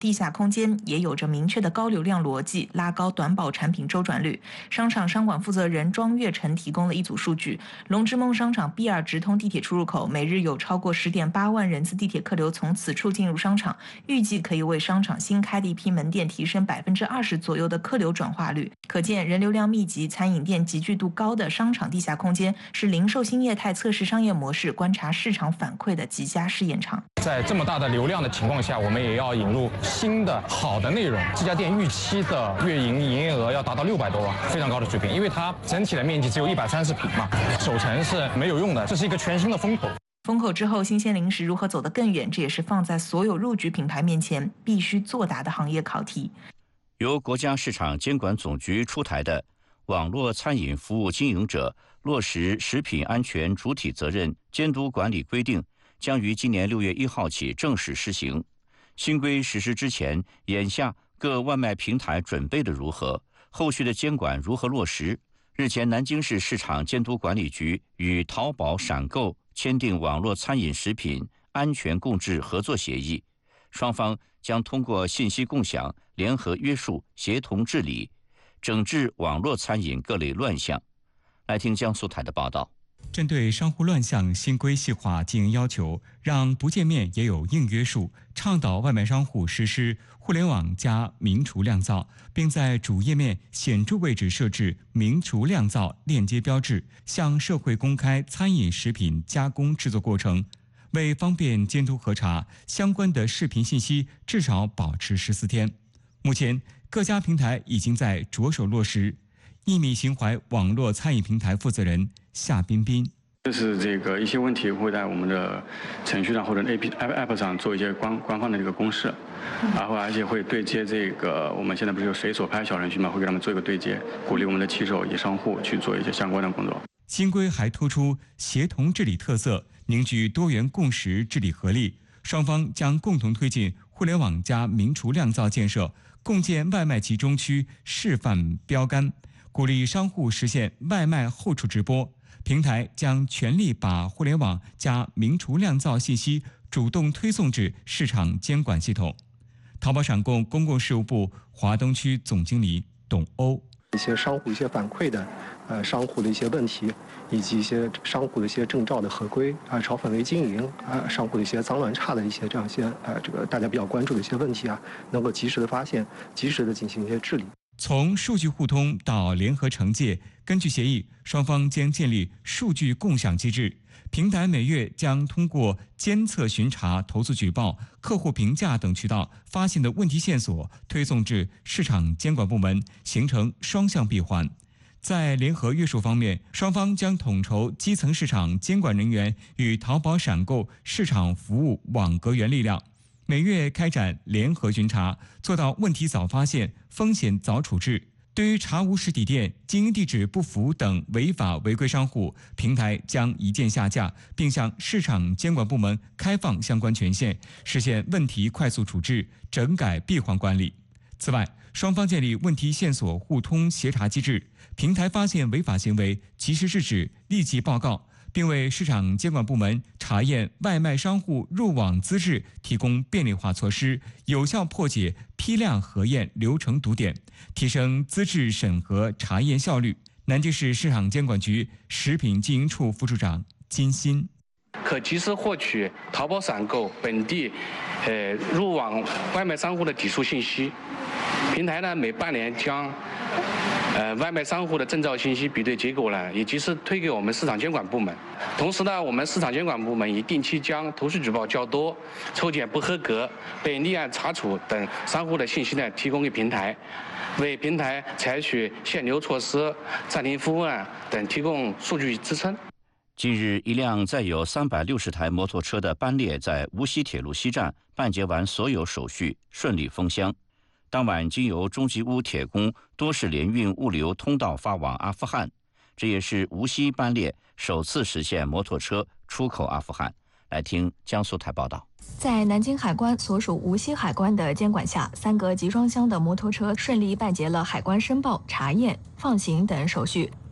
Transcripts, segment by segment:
地下空间也有着明确的高流量逻辑，拉高短保产品周转率。商场商管负责人庄月成提供了一组数据：龙之梦商场 B2 直通地铁出入口，每日有超过10.8万人次地铁客流从此处进入商场，预计可以为商场新开的一批门店提升20%左右的客流转化率。可见，人流量密集、餐饮店集聚度高的商场地下空间是零售新业态测试商业模式、观察市场反馈的极佳试验场。 在这么大的流量的情况下，我们也要引入新的好的内容。这家店预期的月营业额要达到600多万，非常高的水平。因为它整体的面积只有130平嘛，首层是没有用的，这是一个全新的风口。 风口之后，新鲜零食如何走得更远，这也是放在所有入局品牌面前必须作答的行业考题。 由国家市场监管总局出台的《网络餐饮服务经营者落实食品安全主体责任监督管理规定》将于今年6月1号起正式施行。新规实施之前，眼下各外卖平台准备的如何？后续的监管如何落实？日前，南京市市场监督管理局与淘宝闪购签订网络餐饮食品安全共治合作协议，双方将通过信息共享、联合约束、协同治理，整治网络餐饮各类乱象。来听江苏台的报道。 针对商户乱象，新规细化经营要求，让不见面也有硬约束，倡导外卖商户实施互联网加明厨亮灶，并在主页面显著位置设置明厨亮灶链接标志，向社会公开餐饮食品加工制作过程。为方便监督核查，相关的视频信息至少保持14天。目前，各家平台已经在着手落实。一米情怀网络餐饮平台负责人夏彬彬， 就是一些问题会在我们的程序上或者 App 上做一些官方的这个公示，然后而且会对接我们现在不是有随手拍小程序嘛，会给他们做一个对接，鼓励我们的骑手以商户去做一些相关的工作。 新规还突出协同治理特色，凝聚多元共识治理合力，双方将共同推进互联网加明厨亮灶建设，共建外卖集中区示范标杆，鼓励商户实现外卖后厨直播。平台将全力把互联网加明厨亮灶信息主动推送至市场监管系统。淘宝闪购公共事务部华东区总经理董欧， 一些商户一些反馈的商户的一些问题，以及一些商户的一些证照的合规超范围经营商户的一些脏乱差的一些这样一些大家比较关注的一些问题能够及时的发现，及时的进行一些治理。 从数据互通到联合惩戒，根据协议，双方将建立数据共享机制。平台每月将通过监测巡查、投诉举报、客户评价等渠道发现的问题线索，推送至市场监管部门，形成双向闭环。在联合约束方面，双方将统筹基层市场监管人员与淘宝闪购市场服务网格员力量，每月开展联合巡查，做到问题早发现、风险早处置。对于查无实体店、经营地址不符等违法违规商户，平台将一键下架，并向市场监管部门开放相关权限，实现问题快速处置、整改闭环管理。此外，双方建立问题线索互通协查机制，平台发现违法行为及时制止、立即报告，并为市场监管部门查验外卖商户入网资质提供便利化措施，有效破解批量核验流程堵点，提升资质审核查验效率。南京市市场监管局食品经营处副处长金鑫， 可及时获取淘宝闪购本地入网外卖商户的底数信息。平台呢，每半年将外卖商户的证照信息比对结果呢，也及时推给我们市场监管部门。同时呢，我们市场监管部门也定期将投诉举报较多、抽检不合格、被立案查处等商户的信息呢提供给平台，为平台采取限流措施、暂停服务等提供数据支撑。 近日，一辆载有360台摩托车的班列在无锡铁路西站办结完所有手续，顺利封箱。当晚经由中吉乌铁工多式联运物流通道发往阿富汗，这也是无锡班列首次实现摩托车出口阿富汗。来听江苏台报道。 在南京海关所属无锡海关的监管下，3个集装箱的摩托车顺利办结了海关申报、查验、放行等手续。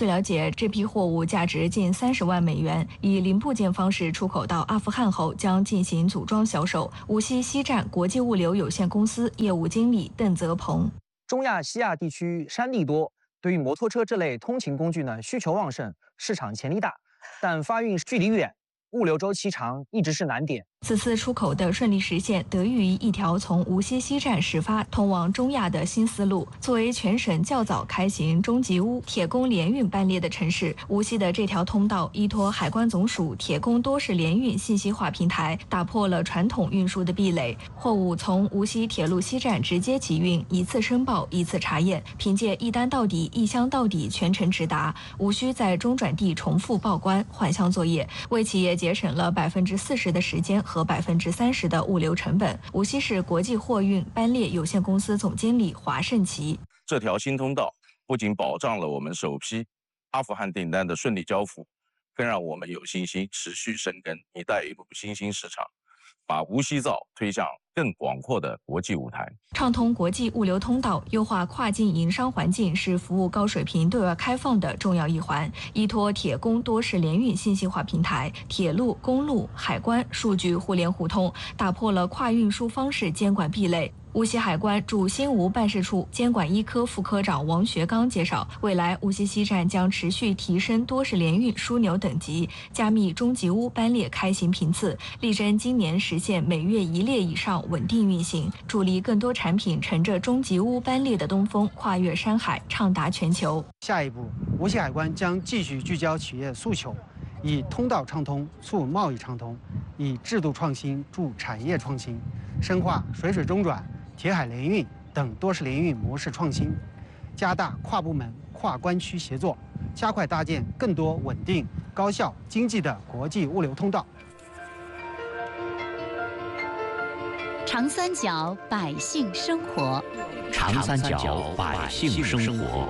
据了解，这批货物价值近30万美元，以零部件方式出口到阿富汗后，将进行组装销售。无锡西站国际物流有限公司业务经理邓泽鹏： 中亚西亚地区山地多，对于摩托车这类通勤工具呢，需求旺盛，市场潜力大，但发运距离远，物流周期长，一直是难点。 此次出口的顺利实现，得益于一条从无锡西站始发通往中亚的新思路。作为全省较早开行中吉乌铁工联运班列的城市，无锡的这条通道依托海关总署铁工多式联运信息化平台，打破了传统运输的壁垒。货物从无锡铁路西站直接集运，一次申报，一次查验，凭借一单到底、一箱到底，全程直达，无需在中转地重复报关换箱作业，为企业节省了40%的时间和30%的物流成本。无锡市国际货运班列有限公司总经理华胜奇： 这条新通道不仅保障了我们首批阿富汗订单的顺利交付，更让我们有信心持续深耕“一带一路”新兴市场，把无锡造推向更广阔的国际舞台。 畅通国际物流通道，优化跨境营商环境是服务高水平对外开放的重要一环。依托铁工多式联运信息化平台，铁路、公路、海关数据互联互通，打破了跨运输方式监管壁垒。无锡海关驻新吴办事处监管一科副科长王学刚介绍，未来无锡西站将持续提升多式联运枢纽等级，加密中吉乌班列开行频次，力争今年实现每月1列以上稳定运行，助力更多产品乘着中吉乌班列的东风跨越山海，畅达全球。 下一步，无锡海关将继续聚焦企业诉求，以通道畅通促贸易畅通，以制度创新助产业创新，深化水水中转、铁海联运等多式联运模式创新，加大跨部门、跨关区协作，加快搭建更多稳定、高效、经济的国际物流通道。 长三角百姓生活， 长三角百姓生活。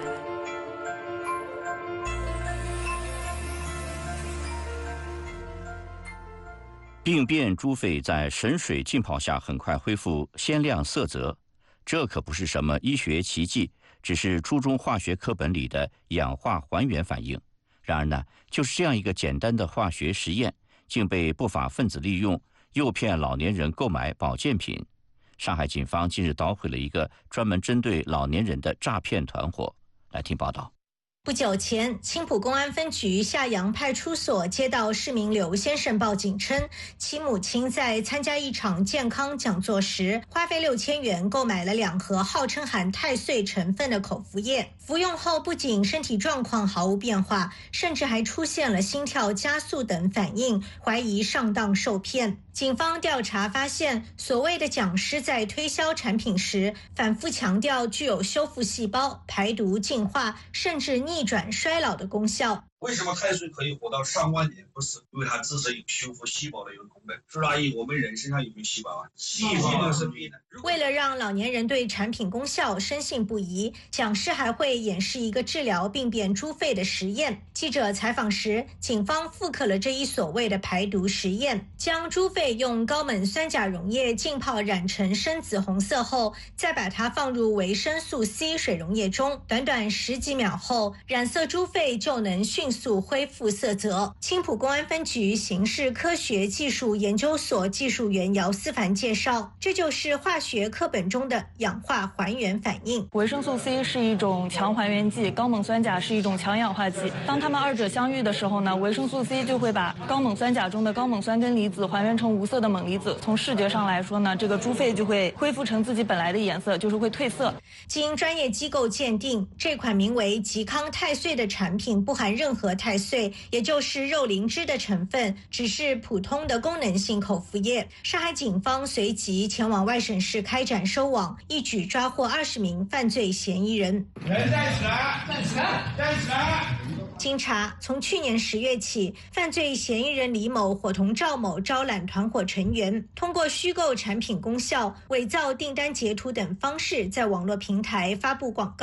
病变猪肺在神水浸泡下很快恢复鲜亮色泽，这可不是什么医学奇迹，只是初中化学课本里的氧化还原反应。然而呢，就是这样一个简单的化学实验，竟被不法分子利用，诱骗老年人购买保健品。上海警方近日捣毁了一个专门针对老年人的诈骗团伙。来听报道。 不久前，青浦公安分局下杨派出所接到市民刘先生报警称，其母亲在参加一场健康讲座时，花费6000元购买了2盒号称含肽岁成分的口服液，服用后不仅身体状况毫无变化，甚至还出现了心跳加速等反应，怀疑上当受骗。警方调查发现，所谓的讲师在推销产品时，反复强调具有修复细胞、排毒、净化，甚至逆转衰老的功效。 为什么肽岁可以活到上万年？不是因为它自身有修复细胞的一个功能。说阿姨，我们人身上有没有细胞啊？细胞是对的。 为了让老年人对产品功效深信不疑，讲师还会演示一个治疗病变猪肺的实验。记者采访时，警方复刻了这一所谓的排毒实验，将猪肺用高锰酸钾溶液浸泡染成深紫红色后，再把它放入维生素 C 水溶液中，短短10几秒后，染色猪肺就能迅速恢复色泽。青浦公安分局刑事科学技术研究所技术员姚思凡介绍，这就是化学课本中的氧化还原反应。 维生素 C 是一种强还原剂，高锰酸钾是一种强氧化剂。当它们二者相遇的时候呢，维生素 C 就会把高锰酸钾中的高锰酸根离子还原成无色的锰离子。从视觉上来说呢，这个猪肺就会恢复成自己本来的颜色，就是会褪色。 经专业机构鉴定，这款名为吉康肽岁的产品不含任何肽岁，也就是肉磷脂的成分，只是普通的功能性口服液。上海警方随即前往外省市开展收网，一举抓获20名犯罪嫌疑人。 人站起来，站起来，站起来！ 经查，从去年10月起，犯罪嫌疑人李某伙同赵某招揽团伙成员，通过虚构产品功效、伪造订单截图等方式，在网络平台发布广告。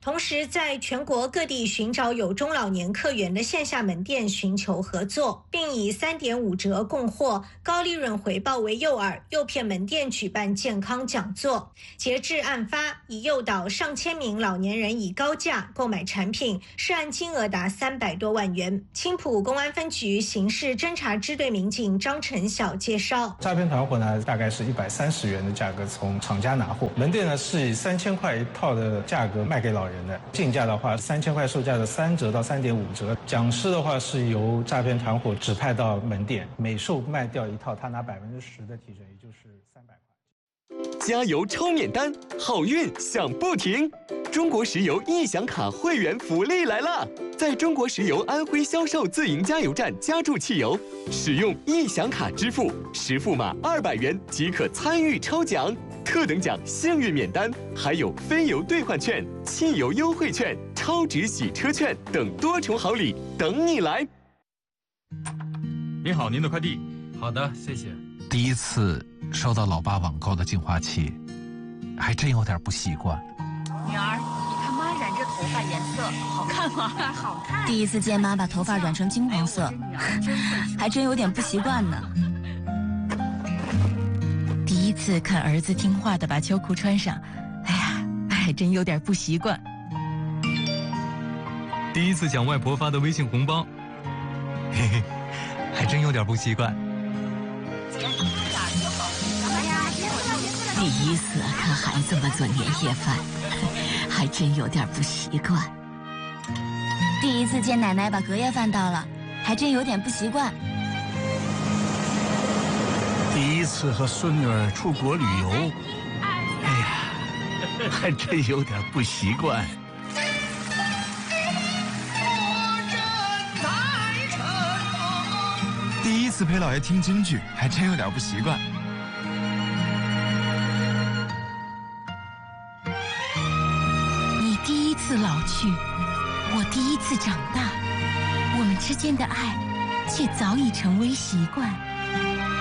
同时在全国各地寻找有中老年客源的线下门店寻求合作，并以3.5折供货、高利润回报为诱饵，诱骗门店举办健康讲座。截至案发，已诱导上千名老年人以高价购买产品，涉案金额达300多万元。青埔公安分局刑事侦查支队民警张成晓介绍， 诈骗团伙呢，大概是130元的价格从厂家拿货，门店呢是以3000块一套的价格卖给老人的，进价的话3000块售价的3折到3.5折。讲师的话是由诈骗团伙指派到门店，每售卖掉一套，他拿10%的提成，也就是300块。 加油抽免单，好运享不停！中国石油易享卡会员福利来了！在中国石油安徽销售自营加油站加注汽油，使用易享卡支付，实付码200元即可参与抽奖。特等奖幸运免单，还有非油兑换券、汽油优惠券、超值洗车券等多重好礼等你来。 您好，您的快递。 好的，谢谢。第一次收到老爸网购的净化器，还真有点不习惯。 女儿，你看妈染这头发颜色好看吗？好看。 第一次见妈把头发染成金黄色，还真有点不习惯呢。第一次看儿子听话的把秋裤穿上，哎呀，还真有点不习惯。 第一次抢外婆发的微信红包，嘿嘿，还真有点不习惯。 第一次看孩子们做年夜饭，还真有点不习惯。第一次见奶奶把隔夜饭倒了，还真有点不习惯。 第一次和孙女儿出国旅游，哎呀，还真有点不习惯。 第一次陪姥爷听京剧，还真有点不习惯。 你第一次老去，我第一次长大，我们之间的爱却早已成为习惯。